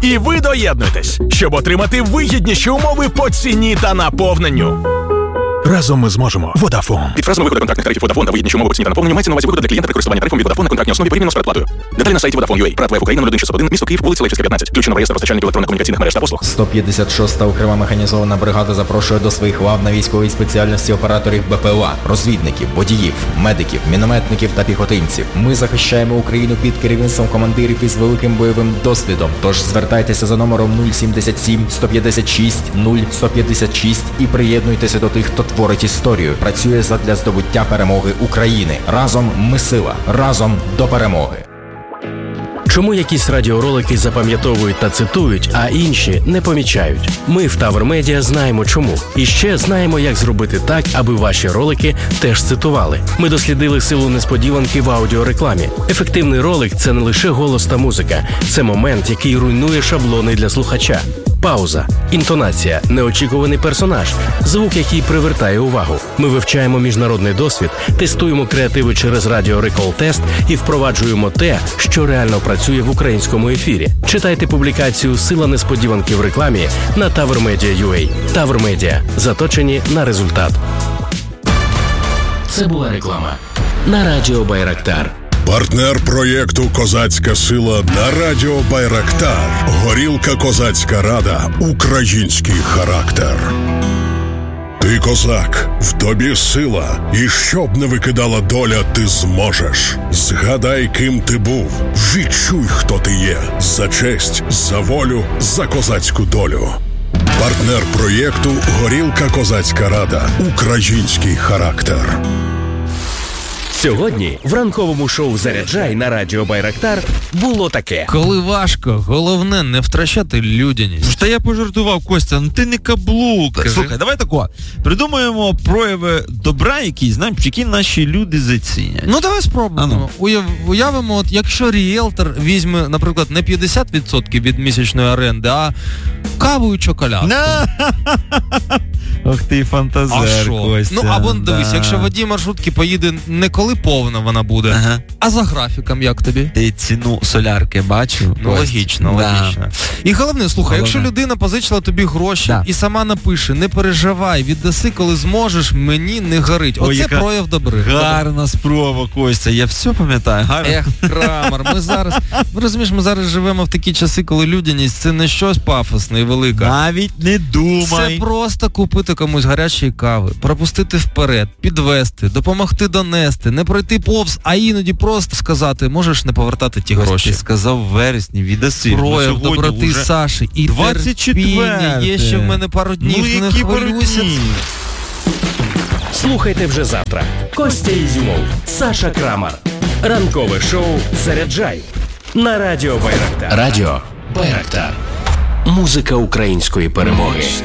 І ви доєднуйтесь, щоб отримати вигідніші умови по ціні та наповненню. Разом ми зможемо. Vodafone. Під фразами виходу контрактних тарифів Vodafone та вигідніші умови по ціні та наповненню мається на увазі вигода для клієнта при користуванні тарифом від Vodafone на контрактній основі порівняно з передплатою. Деталі на сайті Vodafone.ua. ПРАТ ВФ Україна 0161, місто Київ, вулиця Лейпцигська, 15. Включено в реєстр постачальників електронно-комунікаційних мереж та послуг. 156-та окрема механізована бригада запрошує до своїх лав на військовій спеціальності операторів БПЛА, розвідників, водіїв, медиків, мінометників та піхотинців. Ми захищаємо Україну під керівництвом командирів із великим бойовим досвідом. Тож звертайтеся за номером 077 156 0156 і приєднуйтеся до тих, хто творить історію. Працює задля здобуття перемоги України. Разом ми сила. Разом до перемоги. Чому якісь радіоролики запам'ятовують та цитують, а інші не помічають? Ми в Тавр Медіа знаємо чому. І ще знаємо, як зробити так, аби ваші ролики теж цитували. Ми дослідили силу несподіванки в аудіорекламі. Ефективний ролик – це не лише голос та музика. Це момент, який руйнує шаблони для слухача. Пауза, інтонація, неочікуваний персонаж, звук, який привертає увагу. Ми вивчаємо міжнародний досвід, тестуємо креативи через радіорекол-тест і впроваджуємо те, що реально працює в українському ефірі. Читайте публікацію «Сила несподіванки в рекламі» на TavrMedia.ua. Тавр Медіа. Заточені на результат. Це була реклама на радіо Байрактар. Партнер проєкту «Козацька сила» на радіо Байрактар. Горілка «Козацька рада». Український характер. Ти козак, в тобі сила, і щоб не викидала доля, ти зможеш. Згадай, ким ти був, відчуй, хто ти є. За честь, за волю, за козацьку долю. Партнер проєкту «Горілка «Козацька рада». Український характер. Сьогодні в ранковому шоу «Заряджай» на радіо Байрактар було таке. Коли важко, головне не втрачати людяність. Та я пожартував, Костя, ну ти не каблук. Слухай, давай тако, придумаємо прояви добра, які наші люди зацінять. Ну давай спробуємо. Уявимо, от якщо ріелтор візьме, наприклад, не 50% від місячної оренди, а каву і чоколад. Ох ти фантазер, Костя. Ну або дивись, якщо водій маршрутки поїде не коли повна вона буде, а за графіком, як тобі? Ти ціну солярки бачив? Ну логічно. І головне, слухай, якщо людина позичила тобі гроші і сама напише, не переживай, віддаси, коли зможеш, мені не горить. Оце прояв добри. Гарна спроба, Костя, я все пам'ятаю. Ех, Крамер, ми зараз живемо в такі часи, коли людяність це не щось пафосне і велике. Навіть не думай. Це просто купити комусь гарячої кави, пропустити вперед, підвести, допомогти донести, не пройти повз, а іноді просто сказати, можеш не повертати ті гроші. Ти сказав в вересні, віддаси. Прояв доброти Саші і терпіння. Є ще в мене пару днів, не хвилюйся. Слухайте вже завтра. Костя Ізюмов, Саша Крамар. Ранкове шоу «Заряджай» на радіо Байрактар. Радіо Байрактар. Музика української перемоги.